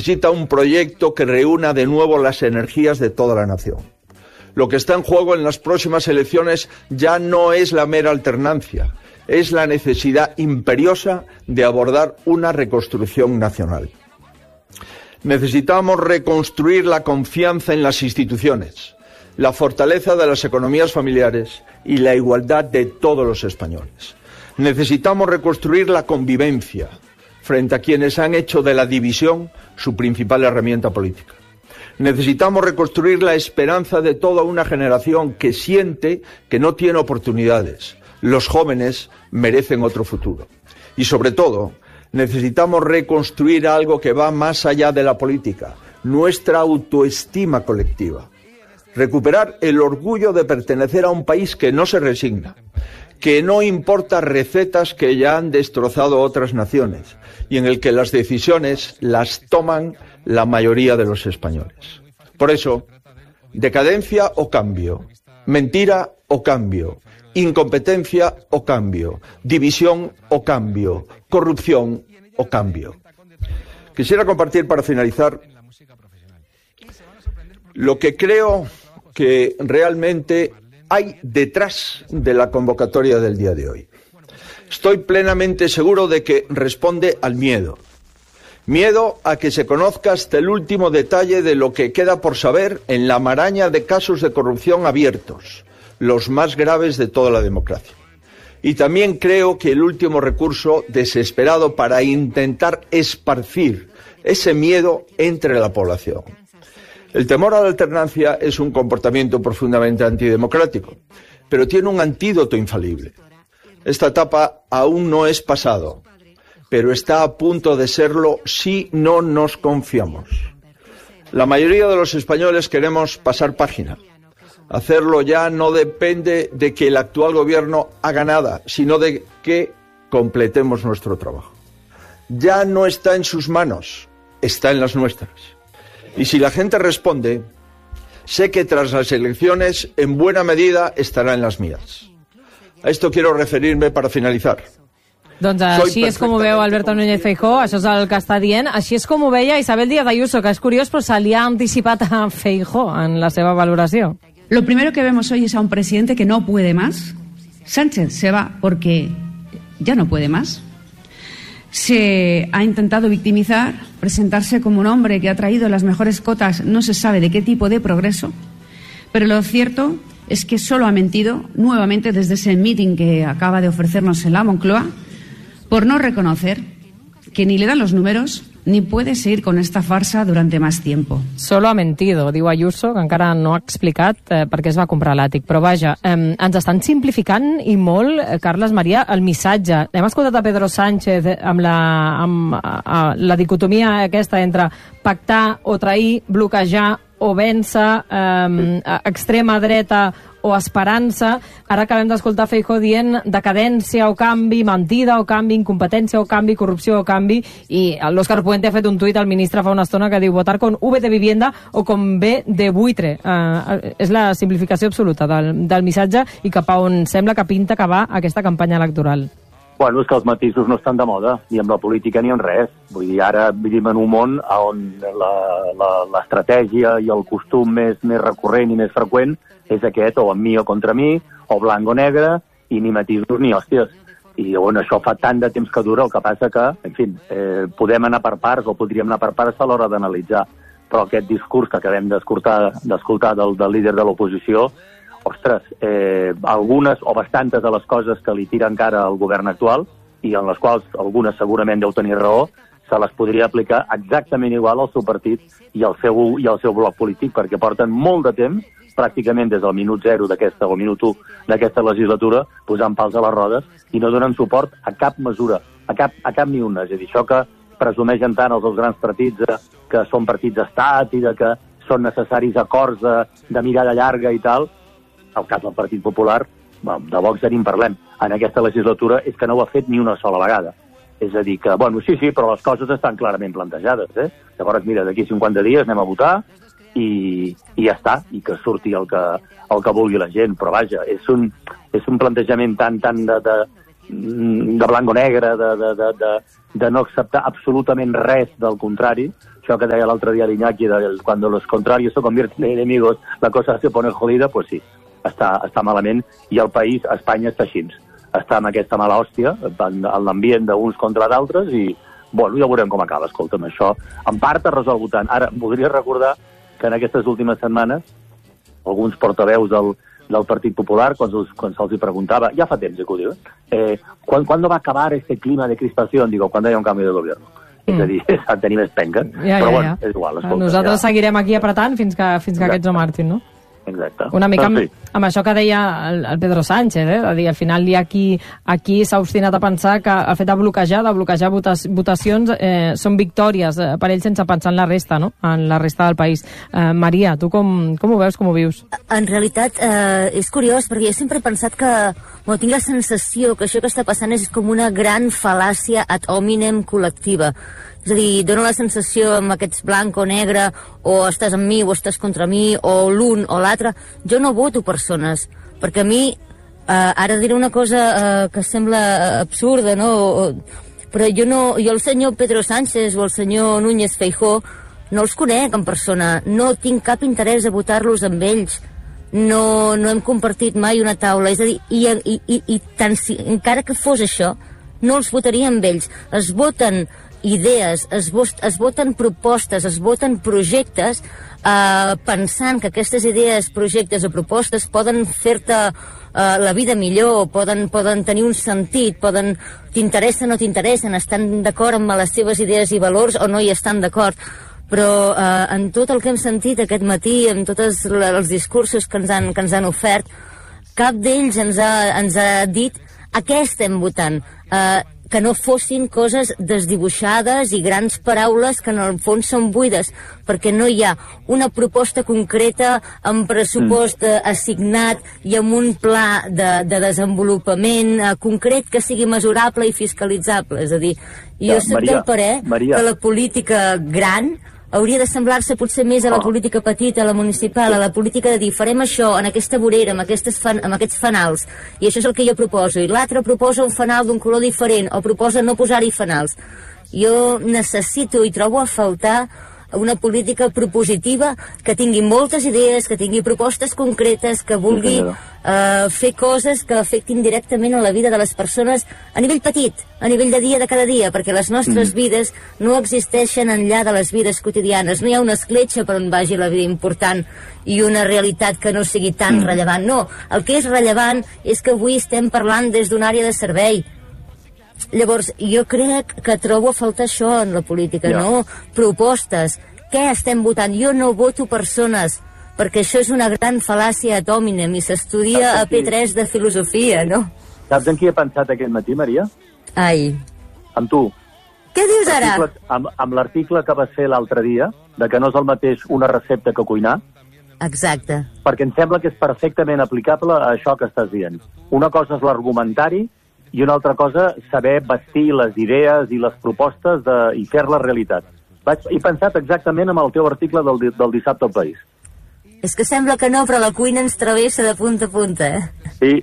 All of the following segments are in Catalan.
necesita un proyecto que reúna de nuevo las energías de toda la nación. Lo que está en juego en las próximas elecciones ya no es la mera alternancia, es la necesidad imperiosa de abordar una reconstrucción nacional. Necesitamos reconstruir la confianza en las instituciones, la fortaleza de las economías familiares y la igualdad de todos los españoles. Necesitamos reconstruir la convivencia frente a quienes han hecho de la división su principal herramienta política. Necesitamos reconstruir la esperanza de toda una generación que siente que no tiene oportunidades. Los jóvenes merecen otro futuro. Y sobre todo, necesitamos reconstruir algo que va más allá de la política, nuestra autoestima colectiva. Recuperar el orgullo de pertenecer a un país que no se resigna, que no importa recetas que ya han destrozado otras naciones y en el que las decisiones las toman la mayoría de los españoles. Por eso, decadencia o cambio, mentira o cambio, incompetencia o cambio, división o cambio, corrupción o cambio. Quisiera compartir para finalizar lo que creo que realmente hay detrás de la convocatoria del día de hoy. Estoy plenamente seguro de que responde al miedo. Miedo a que se conozca hasta el último detalle de lo que queda por saber en la maraña de casos de corrupción abiertos, los más graves de toda la democracia. Y también creo que el último recurso desesperado para intentar esparcir ese miedo entre la población. El temor a la alternancia es un comportamiento profundamente antidemocrático, pero tiene un antídoto infalible. Esta etapa aún no es pasado, pero está a punto de serlo si no nos confiamos. La mayoría de los españoles queremos pasar página. Hacerlo ya no depende de que el actual gobierno haga nada, sino de que completemos nuestro trabajo. Ya no está en sus manos, está en las nuestras. Y si la gente responde, sé que tras las elecciones, en buena medida, estará en las mías. A esto quiero referirme para finalizar. Doncs així és com ho veu Alberto Núñez Feijóo, això és el que està dient. Així és com ho veia Isabel Díaz Ayuso, que és curiós, però se li ha anticipat a Feijóo en la seva valoració. Lo primero que vemos hoy es a un presidente que no puede más. Sánchez se va porque ya no puede más. Se ha intentado victimizar, presentarse como un hombre que ha traído las mejores cotas, no se sabe de qué tipo de progreso, pero lo cierto es que solo ha mentido nuevamente desde ese meeting que acaba de ofrecernos en la Moncloa, por no reconocer que ni le dan los números ni puede seguir con esta farsa durante más tiempo. Solo ha mentido, diu Ayuso, que encara no ha explicat per què es va comprar l'àtic. Però vaja, ens estan simplificant i molt, Carles Maria, el missatge. Hem escoltat a Pedro Sánchez amb la dicotomia aquesta entre pactar o trair, bloquejar o vèncer, extrema dreta o esperança. Ara acabem d'escoltar Feijóo dient decadència o canvi, mentida o canvi, incompetència o canvi, corrupció o canvi, i l'Òscar Puente ha fet un tuit al ministre fa una estona que diu votar con V de vivienda o con B de buitre. És la simplificació absoluta del missatge i cap a on sembla que pinta que va aquesta campanya electoral. Bueno, és que els matisos no estan de moda, ni amb la política ni en res. Vull dir, ara vivim en un món on l'estratègia i el costum més recurrent i més freqüent és aquest, o amb mi o contra mi, o blanc o negre, i ni matisos ni hòsties. I bueno, això fa tant de temps que dura, el que passa que, en fi, podem anar per parts o podríem anar per parts a l'hora d'analitzar. Però aquest discurs que acabem d'escoltar del líder de l'oposició, ostres, algunes o bastantes de les coses que li tira encara al govern actual, i en les quals algunes segurament deu tenir raó, se les podria aplicar exactament igual al seu partit i al seu bloc polític, perquè porten molt de temps, pràcticament des del minut 0 d'aquesta o minut 1 d'aquesta legislatura, posant pals a les rodes i no donen suport a cap mesura, a cap ni una. És a dir, això que presumeixen tant els dos grans partits que són partits d'estat i de que són necessaris acords de mirada llarga i tal, el cas del Partit Popular, de Vox ja ni en parlem, en aquesta legislatura és que no ho ha fet ni una sola vegada. És a dir que, bueno, sí, però les coses estan clarament plantejades, Llavors, mira, d'aquí 50 dies anem a votar i ja està, i que surti el que vulgui la gent, però vaja, és un plantejament tan de blanc o negre, de no acceptar absolutament res del contrari, això que deia l'altre dia l'Iñaki, quan los contrarios se convierten en enemigos, la cosa se pone jodida, pues sí, està malament, i el país, Espanya, està així. Està amb aquesta mala hòstia, en l'ambient d'uns contra d'altres, i, bueno, ja veurem com acaba, escolta'm, això. En part es resol votant. Ara, voldria recordar que en aquestes últimes setmanes, alguns portaveus del Partit Popular, quan se'ls preguntava, ja fa temps que ho diu, ¿cuándo va a acabar este clima de crispació? Digo, quan hi ha un canvi de gobierno. És a dir, s'han de tenir més penca. Però bueno, és igual. Escolta, nosaltres seguirem aquí apretant fins que aquests no marxin, no? Exacte. Una mica amb això que deia el Pedro Sánchez, de dir, al final hi ha aquí s'ha obstinat a pensar que el fet de bloquejar votacions són victòries per ell sense pensar en la resta, no? En la resta del país. Maria, tu com ho veus, com ho vius? En realitat és curiós, perquè jo sempre he pensat que tinc la sensació que això que està passant és com una gran fal·làcia ad hominem col·lectiva. És a dir, dona la sensació amb aquests blanc o negre, o estàs amb mi o estàs contra mi, o l'un o l'altre. Jo no voto persones, perquè a mi, ara diré una cosa que sembla absurda, no? Però jo el senyor Pedro Sánchez o el senyor Núñez Feijóo no els conec en persona, no tinc cap interès a votar-los amb ells, no hem compartit mai una taula, és a dir, i tant si encara que fos això, no els votaria amb ells. Es voten idees, es voten propostes, es voten projectes pensant que aquestes idees, projectes o propostes poden fer-te la vida millor, poden tenir un sentit, t'interessen o no t'interessen, estan d'acord amb les seves idees i valors o no hi estan d'acord. Però en tot el que hem sentit aquest matí, en tots els discursos que ens han ofert, cap d'ells ens ha dit a què estem votant, que no fossin coses desdibuixades i grans paraules que en el fons són buides, perquè no hi ha una proposta concreta amb pressupost assignat i amb un pla de desenvolupament concret que sigui mesurable i fiscalitzable. És a dir, jo soc del parer que la política gran hauria de semblar-se potser més a la política petita, a la municipal, a la política de dir, farem això en aquesta vorera, amb aquests fanals, i això és el que jo proposo, i l'altre proposa un fanal d'un color diferent, o proposa no posar-hi fanals. Jo necessito i trobo a faltar una política propositiva que tingui moltes idees, que tingui propostes concretes, que vulgui fer coses que afectin directament a la vida de les persones a nivell petit, a nivell de dia de cada dia, perquè les nostres vides no existeixen enllà de les vides quotidianes. No hi ha una escletxa per on vagi la vida important i una realitat que no sigui tan rellevant. No, el que és rellevant és que avui estem parlant des d'una àrea de servei. Llavors, jo crec que trobo a faltar això en la política, no? Propostes. Què estem votant? Jo no voto persones, perquè això és una gran fal·làcia ad hominem i s'estudia a P3 de filosofia, no? Saps en qui he pensat aquest matí, Maria? Ai. Amb tu. Què dius ara? Amb l'article que vas fer l'altre dia, de que no és el mateix una recepta que cuinar. Exacte. Perquè em sembla que és perfectament aplicable a això que estàs dient. Una cosa és l'argumentari, i una altra cosa, saber vestir les idees i les propostes i fer-les realitat. He pensat exactament amb el teu article del dissabte al País. És que sembla que no, però la cuina ens travessa de punta a punta, Sí.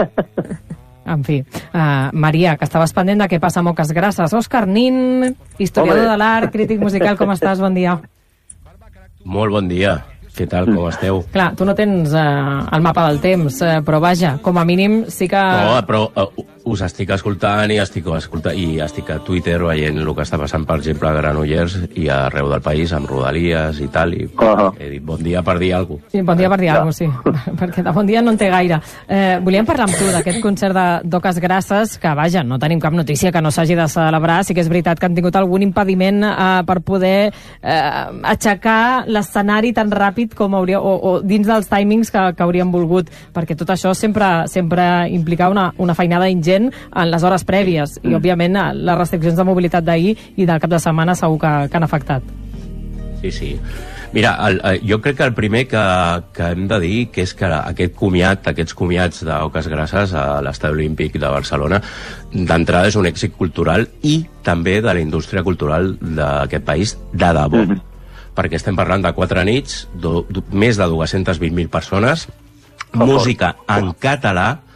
En fi, Maria, que estaves pendent de què passa a Moques Grasses. Òscar Nin, historiador de l'art, crític musical, com estàs? Bon dia. Molt bon dia. Què tal, com esteu? Clar, tu no tens el mapa del temps, però vaja, com a mínim sí que... No, però us estic escoltant i estic a Twitter veient el que està passant, per exemple, a Granollers i arreu del país, amb Rodalies i tal, i he dit bon dia per dir alguna cosa. Sí, bon dia per dir alguna cosa, sí, perquè de bon dia no en té gaire. Volíem parlar amb tu d'aquest concert d'Oques Grasses, que vaja, no tenim cap notícia que no s'hagi de celebrar, sí que és veritat que han tingut algun impediment per poder aixecar l'escenari tan ràpid com hauria, o dins dels timings que hauríem volgut, perquè tot això sempre implicava una feinada ingent en les hores prèvies i, òbviament, les restriccions de mobilitat d'ahir i del cap de setmana segur que han afectat. Sí. Mira, jo crec que el primer que hem de dir que és que aquests comiats d'Oques Grasses a l'Estadi Olímpic de Barcelona d'entrada és un èxit cultural i també de la indústria cultural d'aquest país de debò. Perquè estem parlant de 4 nits, més de 220.000 persones, música en català,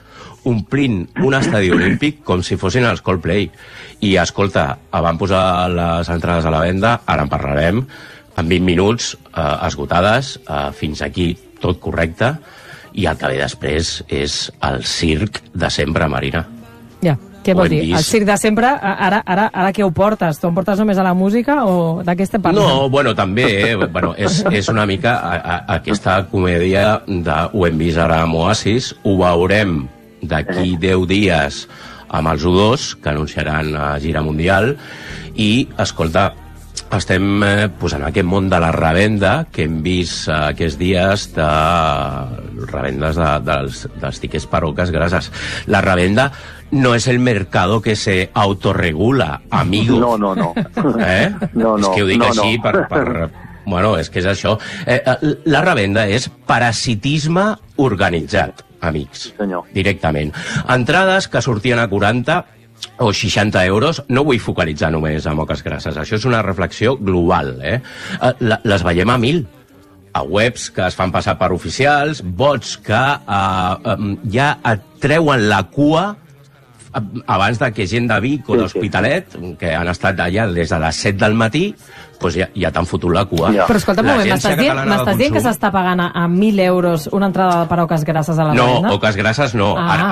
omplint un estadi olímpic com si fossin els Coldplay. I, escolta, van posar les entrades a la venda, ara en parlarem, en 20 minuts, esgotades, fins aquí tot correcte, i el que ve després és el circ de sempre, Marina. Ja. Què vol dir? El circ de sempre, ara què ho portes? Tu em portes només a la música o de què estem parlant? No, bueno, també, és una mica aquesta comèdia de ho hem vist ara amb Oasis, ho veurem d'aquí 10 dies amb els U2, que anunciaran gira mundial, i, escolta, estem en aquest món de la revenda que hem vist aquests dies de revendes dels tiquets per Oques Grasses. La revenda no es el mercado que se autorregula, amigo. No. No. És que ho dic així per... Bueno, és que és això. La revenda és parasitisme organitzat, amics. Senyor. Directament. Entrades que sortien a 40 o 60 euros, no vull focalitzar només amb Oques Grasses, això és una reflexió global, les veiem a 1.000, a webs que es fan passar per oficials, bots que ja et treuen la cua abans de que gent de Vic o d'Hospitalet, que han estat allà des de les 7 del matí, doncs ja t'han fotut la cua. Ja. Però escolta un moment, m'estàs dient que s'està pagant a 1.000 euros una entrada per Oques Grasses a la revenda? No, Oques Grasses no.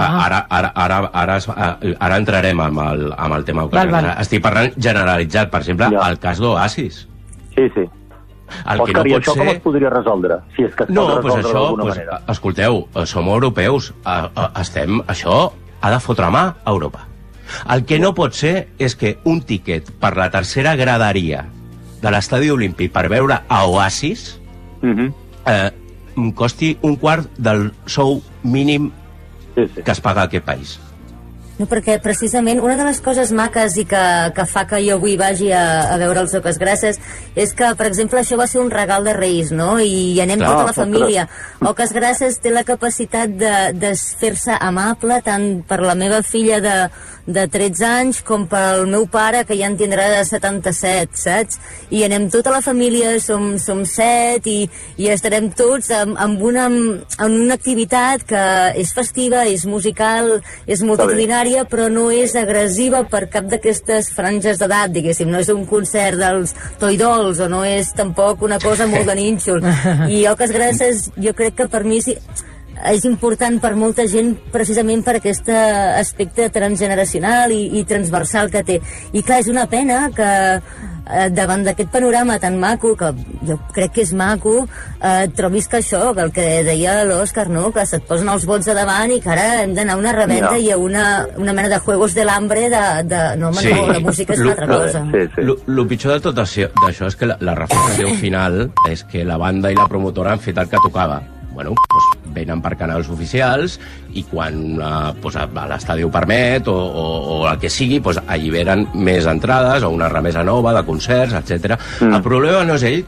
Ara entrarem amb el tema Oques Grasses. Estic parlant generalitzat, per exemple, el cas d'Oasis. Sí. Òscar, i això com es podria resoldre? Si és que es pot resoldre d'alguna manera. Escolteu, som europeus, això ha de fotre mà a Europa. El que no pot ser és que un tiquet per la tercera graderia de l'estadi olímpic per veure a Oasis costi un quart del sou mínim que es paga a aquest país. No, perquè precisament una de les coses maques i que fa que jo avui vagi a veure els Oques Grasses és que, per exemple, això va ser un regal de Reis, no? I anem tota la família. Oques Grasses té la capacitat de fer-se amable tant per la meva filla de 13 anys com per el meu pare, que ja en tindrà de 77, saps? I anem tota la família, som 7 i estarem tots en una activitat que és festiva, és musical, és multitudinària, però no és agressiva per cap d'aquestes franges d'edat, diguéssim. No és un concert dels Toy Dolls o no és tampoc una cosa molt de nínxol. I Oques Grasses jo crec que per mi és important per molta gent precisament per aquest aspecte transgeneracional i transversal que té. I clar, és una pena que davant d'aquest panorama tan maco, que jo crec que és maco, trobis que això, que el que deia l'Òscar, no? Que se't posen els vots a davant i que ara hem d'anar a una revenda i a una mena de juegos de l'hambre no, la música és una altra cosa. El pitjor de tot això és que la reflexió final és que la banda i la promotora han fet el que tocava. Bueno, doncs venen per canals oficials i quan l'estadi ho permet o el que sigui, doncs alliberen més entrades o una remesa nova de concerts, etc. El problema no és ell,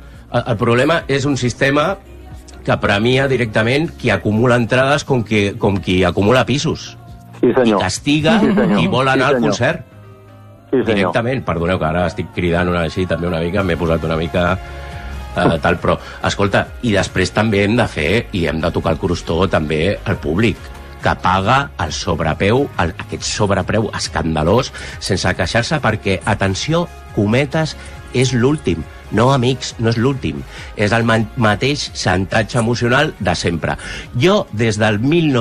el problema és un sistema que premia directament qui acumula entrades com qui acumula pisos. Sí, senyor. I castiga qui vol anar al concert. Sí, directament. Perdoneu que ara estic cridant així també una mica, m'he posat una mica... tal, però, escolta, i després també hem de fer i hem de tocar el crostó també al públic, que paga el sobrepreu, aquest sobrepreu escandalós, sense queixar-se perquè, atenció, cometes, és l'últim. No, amics, no és l'últim. És el mateix xantatge emocional de sempre. Jo, des del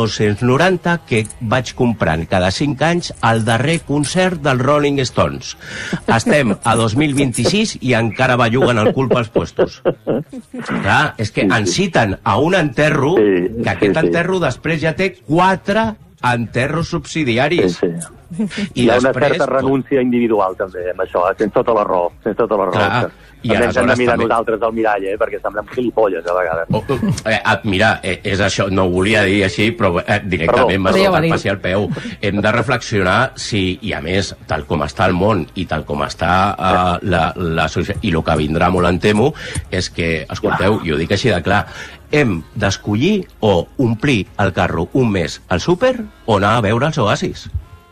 1990, que vaig comprant cada 5 anys el darrer concert dels Rolling Stones. Estem a 2026 i encara belluguen el cul pels puestos. Clar, és que ens citen a un enterro, que aquest enterro després ja té 4 enterros subsidiaris. I hi ha una certa renúncia individual també amb això, tens tota la raó. Clar, i també ens hem de mirar nosaltres al mirall, perquè semblem gilipolles a vegades. Mira, és això, no ho volia dir així, però directament m'ha saltat passi al peu. Hem de reflexionar si, i a més, tal com està el món i tal com està la societat, i el que vindrà molt en temo, és que, escolteu, jo dic així de clar, hem d'escollir o omplir el carro un mes al súper o anar a veure els Oasis.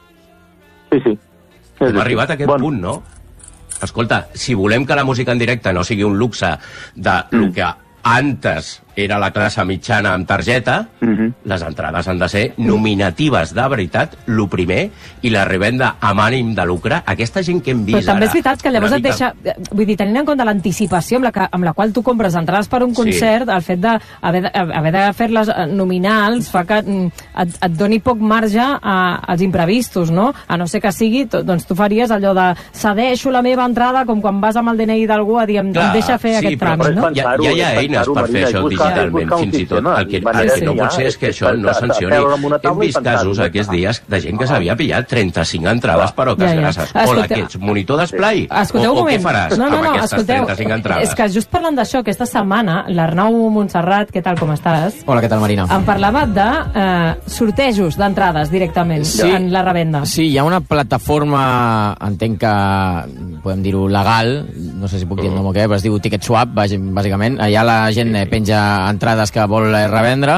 Sí. Hem arribat a aquest punt, no? Escolta, si volem que la música en directe no sigui un luxe de lo que antes era la classe mitjana amb targeta, les entrades han de ser nominatives de veritat, lo primer, i la revenda amb ànim de lucre. Aquesta gent que hem vist però també és veritat que llavors et deixa... Vull dir, tenint en compte l'anticipació amb la qual tu compres entrades per un concert, el fet d'haver de fer-les nominals fa que et doni poc marge als imprevistos, no? A no ser que sigui, doncs tu faries allò de cedeixo la meva entrada com quan vas amb el DNI d'algú a dir em deixa fer aquest tràmit, no? Hi ha eines per fer això digitalment, fins i tot. El que no pot ser és que això no sancioni. Hem vist casos aquests dies de gent que s'havia pillat 35 entrades per Oques Grasses. Hola, que ets monitor d'esplai? O què faràs amb aquestes 35 entrades? És que just parlant d'això, aquesta setmana, l'Arnau Montserrat, què tal, com estàs? Hola, què tal, Marina? Em parlava de sortejos d'entrades directament en la revenda. Sí, hi ha una plataforma, entenc que podem dir-ho legal, no sé si puc dir el nom o què, però es diu TicketSwap, bàsicament. Allà la gent penja entrades que vol revendre,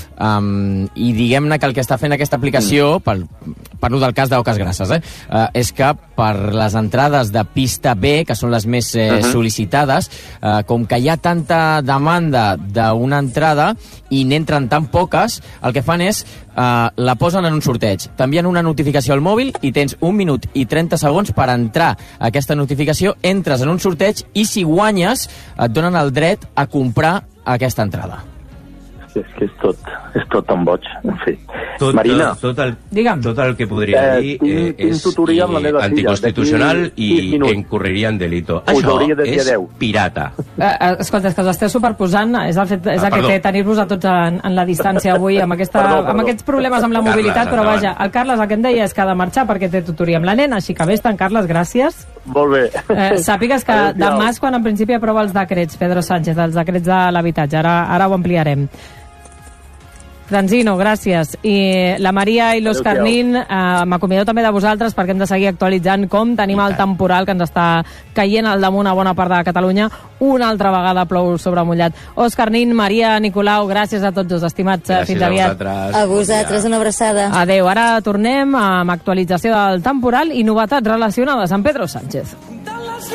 i diguem-ne que el que està fent aquesta aplicació, parlo del cas d'Oques Grasses, és que per les entrades de pista B, que són les més sol·licitades, com que hi ha tanta demanda d'una entrada i n'entren tan poques, el que fan és la posen en un sorteig. T'envien una notificació al mòbil i tens 1 minut i 30 segons per entrar a aquesta notificació, entres en un sorteig i si guanyes et donen el dret a comprar aquesta entrada. És que és tot tan boig, en fi. Marina, tot el que podria dir és anticonstitucional i incorreria en delito. Això és pirata. Escolta, és que us esteu superposant, és el que té tenir-vos a tots en la distància avui amb aquests problemes amb la mobilitat, però vaja, el Carles el que em deia és que ha de marxar perquè té tutoria amb la nena, així que vés-te'n, Carles, gràcies. Molt bé. Sàpigues que demà és quan en principi aprova els decrets, Pedro Sánchez, els decrets de l'habitatge, ara ho ampliarem. Franzino, gràcies. I la Maria i l'Òscar Nin, m'acomiado també de vosaltres perquè hem de seguir actualitzant com tenim el temporal que ens està caient al damunt a bona part de Catalunya. Una altra vegada plou sobre mullat. Òscar Nin, Maria, Nicolau, gràcies a tots dos, estimats. Fins aviat. A vosaltres, una abraçada. Adéu. Ara tornem amb actualització del temporal i novetats relacionades amb Pedro Sánchez.